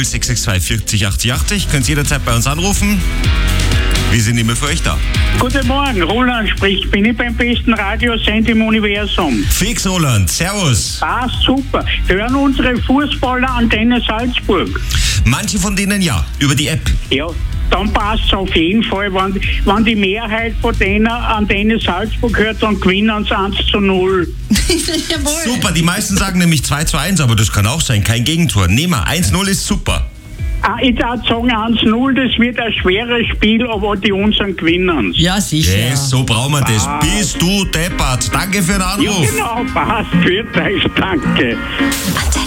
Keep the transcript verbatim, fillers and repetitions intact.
sechs sechs zwei vierzig achtzig achtzig. Könnt ihr jederzeit bei uns anrufen. Wir sind immer für euch da. Guten Morgen, Roland spricht. Bin ich beim besten Radiosender im Universum? Fix, Roland. Servus. Passt, super. Hören unsere Fußballer Antenne Salzburg? Manche von denen ja, über die App. Ja, dann passt es auf jeden Fall. Wenn, wenn die Mehrheit von denen Antenne Salzburg hört, dann gewinnen sie eins zu null. Jawohl. Super, die meisten sagen nämlich zwei zu eins, aber das kann auch sein, kein Gegentor. Nehmen wir, eins null ist super. Ah, ich darf sagen eins null, das wird ein schweres Spiel, aber die unseren gewinnen. Ja, sicher. Yes, so brauchen wir das. Bist du deppert. Danke für den Ja, Anruf. genau, passt. Für euch, danke. Antenne